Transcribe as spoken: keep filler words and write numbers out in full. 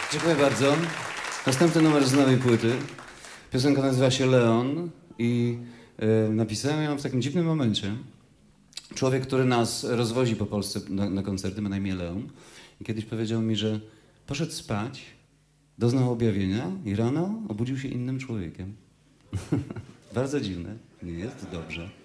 Dziękuję bardzo. Następny numer z nowej płyty. Piosenka nazywa się Leon i y, napisałem ją w takim dziwnym momencie. Człowiek, który nas rozwozi po Polsce na, na koncerty, ma na imię Leon. I kiedyś powiedział mi, że poszedł spać, doznał objawienia i rano obudził się innym człowiekiem. Bardzo dziwne. Nie jest dobrze.